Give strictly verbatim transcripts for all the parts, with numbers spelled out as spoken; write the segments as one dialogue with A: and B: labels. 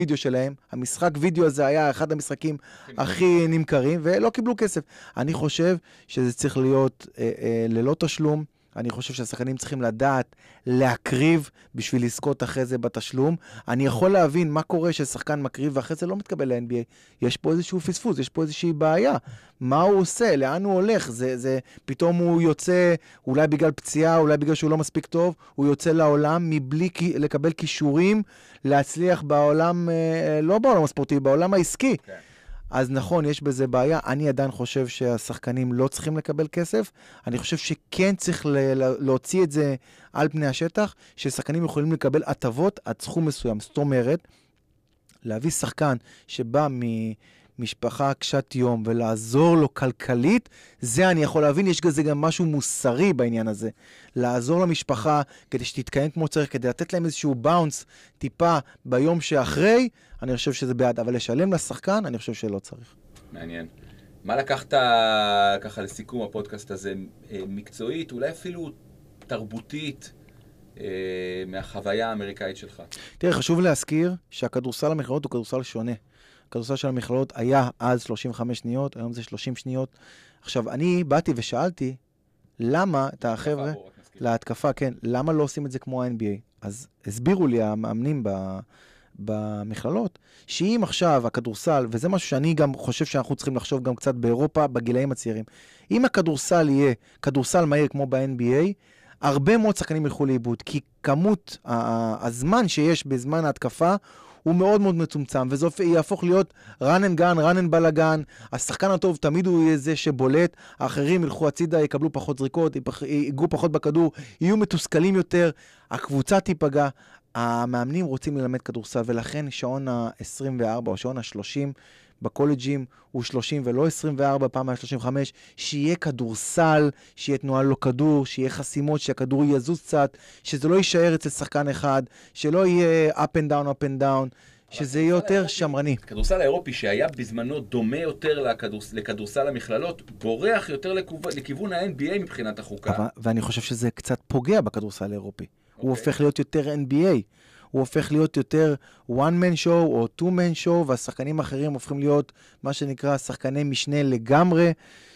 A: וידאו שלהם, המשחק וידאו הזה היה אחד המשחקים הכי נמכרים, ולא קיבלו כסף. אני חושב שזה צריך להיות אה, אה, ללא תשלום, אני חושב שהשחקנים צריכים לדעת להקריב בשביל לזכות אחרי זה בתשלום. אני יכול להבין מה קורה ששחקן מקריב ואחרי זה לא מתקבל ל-אן בי איי. יש פה איזשהו פספוס, יש פה איזושהי בעיה. מה הוא עושה? לאן הוא הולך? זה, זה, פתאום הוא יוצא, אולי בגלל פציעה, אולי בגלל שהוא לא מספיק טוב, הוא יוצא לעולם מבלי לקבל כישורים, להצליח בעולם, לא בעולם הספורטיבי, בעולם העסקי. Okay. אז נכון, יש בזה בעיה. אני עדיין חושב שהשחקנים לא צריכים לקבל כסף. אני חושב שכן צריך להוציא את זה על פני השטח, ששחקנים יכולים לקבל הטבות עד סכום מסוים. זאת אומרת, להביא שחקן שבא ממשפחה קשת יום ולעזור לו כלכלית, זה אני יכול להבין, יש בזה גם משהו מוסרי בעניין הזה. לעזור למשפחה כדי שתתקיים כמו צריך, כדי לתת להם איזשהו באונס טיפה ביום שאחרי, אני חושב שזה בעד, אבל לשלם לשחקן, אני חושב שלא צריך.
B: מעניין. מה לקחת ככה לסיכום הפודקאסט הזה, מקצועית, אולי אפילו תרבותית, מהחוויה האמריקאית שלך?
A: תראה, חשוב להזכיר שהכדורסל המכללות הוא כדורסל שונה. הכדורסל של המכללות היה אז שלושים וחמש שניות, היום זה שלושים שניות. עכשיו, אני באתי ושאלתי, למה את החבר'ה, להתקפה, כן, למה לא עושים את זה כמו ה-אן בי איי? אז הסבירו לי המאמנים ב... במכללות, שאם עכשיו הכדורסל, וזה משהו שאני גם חושב שאנחנו צריכים לחשוב גם קצת באירופה, בגילאים הצעירים, אם הכדורסל יהיה כדורסל מהיר כמו ב-אן בי איי, הרבה מאוד שחקנים ילכו לאיבוד, כי כמות הזמן שיש בזמן ההתקפה, הוא מאוד מאוד מצומצם, וזה יהפוך להיות run and gun, run and בלגן, השחקן הטוב תמיד הוא יהיה זה שבולט, האחרים ילכו הצידה, יקבלו פחות זריקות, ייגעו פחות בכדור, יהיו מתוסכלים יותר, הקבוצה תיפגע, המאמנים רוצים ללמד כדורסל, ולכן שעון ה-עשרים וארבע או שעון ה-שלושים בקולג'ים הוא שלושים ולא עשרים וארבע, פעם ה-שלושים וחמש, שיהיה כדורסל, שיהיה תנועה לא כדור, שיהיה חסימות, שהכדור יזוז קצת, שזה לא יישאר אצל שחקן אחד, שלא יהיה up and down, up and down, שזה יהיה יותר שמרני.
B: כדורסל האירופי שהיה בזמנו דומה יותר לכדורס, לכדורסל המכללות, בורח יותר לכיו, לכיוון ה-אן בי איי מבחינת החוקה.
A: אבל, ואני חושב שזה קצת פוגע בכדורסל האירופי. Okay. הוא הופך להיות יותר אן בי איי. הוא הופך להיות יותר one man show או two man show, והשחקנים האחרים הופכים להיות מה שנקרא שחקני משנה לגמרי.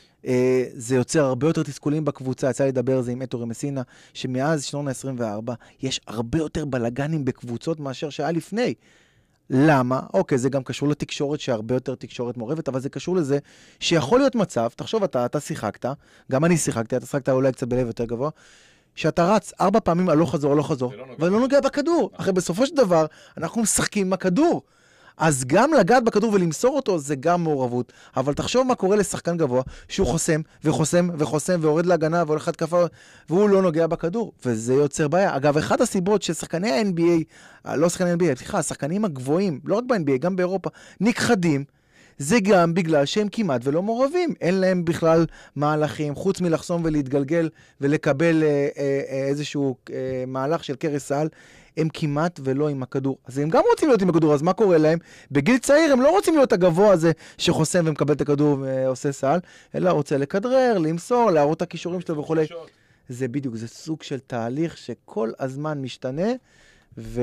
A: זה יוצר הרבה יותר תסכולים בקבוצה. יצא לדבר על זה עם אתו מסינה, שמאז שנות ה-עשרים וארבע יש הרבה יותר בלגנים בקבוצות מאשר שהיה לפני. למה? אוקיי, זה גם קשור לתקשורת, שהרבה יותר תקשורת מעורבת, אבל זה קשור לזה שיכול להיות מצב, תחשוב, אתה, אתה שיחקת, גם אני שיחקתי, אתה שיחקת אולי קצת בלב יותר גבוה, שאתה רץ ארבע פעמים הלוך חזור, הלוך חזור, ולא נוגע בכדור. אחרי בסופו של דבר, אנחנו משחקים עם הכדור. אז גם לגעת בכדור ולמסור אותו, זה גם מעורבות. אבל תחשוב מה קורה לשחקן גבוה, שהוא חוסם וחוסם וחוסם, והורד להגנה והולך התקפה, והוא לא נוגע בכדור. וזה יוצר בעיה. אגב, אחת הסיבות ששחקני ה-אן בי איי, לא שחקני ה-אן בי איי, סליחה, השחקנים הגבוהים, לא רק ב-אן בי איי, גם באירופה, נכחדים, זה גם בגלל שהם כמעט ולא מעורבים. אין להם בכלל מהלכים, חוץ מלחסום ולהתגלגל ולקבל אה, אה, איזשהו אה, מהלך של קרס על, הם כמעט ולא עם הכדור. אז הם גם רוצים להיות עם הכדור, אז מה קורה להם? בגיל צעיר הם לא רוצים להיות הגבוה הזה שחוסם ומקבל את הכדור ועושה סל, אלא רוצה לכדרר, למסור, להראות את הכישורים שלו וכו'. זה בדיוק, זה סוג של תהליך שכל הזמן משתנה, ו...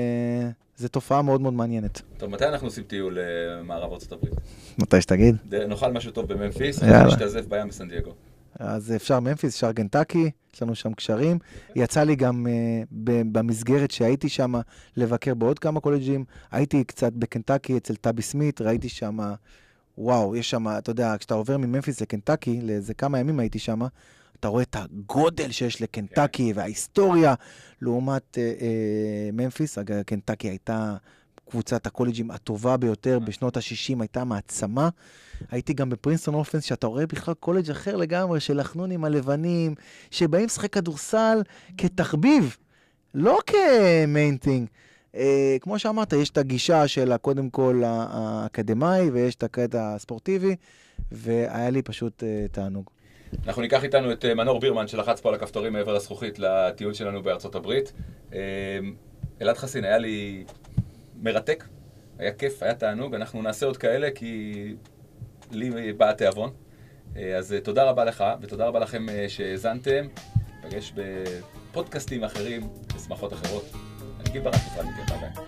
A: זו תופעה מאוד מאוד מעניינת.
B: טוב, מתי אנחנו עושים טיול למערב ארצות הברית?
A: מתי שתגיד?
B: נאכל משהו טוב בממפיס, ונשתעזף בים בסן דייגו.
A: אז אפשר ממפיס, אפשר קנטקי, יש לנו שם קשרים. יצא לי גם במסגרת שהייתי שם לבקר בעוד כמה קולג'ים. הייתי קצת בקנטקי אצל טאבי סמית, ראיתי שם, וואו, יש שם, אתה יודע, כשאתה עובר ממפיס לקנטקי, לאיזה כמה ימים הייתי שם, אתה רואה את הגודל שיש לקנטקי וההיסטוריה, לעומת אה, אה, ממפיס. קנטקי הייתה קבוצת הקולג'ים הטובה ביותר בשנות ה-שישים, הייתה מעצמה. הייתי גם בפרינסטון אופנס, שאתה רואה בכלל קולג' אחר לגמרי, של החנונים הלבנים, שבאים לשחק כדורסל כתחביב, לא כמיינטינג. אה, כמו שאמרת, יש את הגישה של קודם כל האקדמאי, ויש את הקטע הספורטיבי, והיה לי פשוט אה, תענוג.
B: אנחנו ניקח איתנו את מנור בירמן שלחץ פה על הכפתורים מעבר לזכוכית לטיול שלנו בארצות הברית. אלעד חסין, היה לי מרתק, היה כיף, היה תענוג, אנחנו נעשה עוד כאלה כי לי בא התיאבון. אז תודה רבה לך ותודה רבה לכם שהזנתם. נפגש בפודקאסטים אחרים, בשמחות אחרות. אני גיל ברק, נפרד מכם, ביי ביי.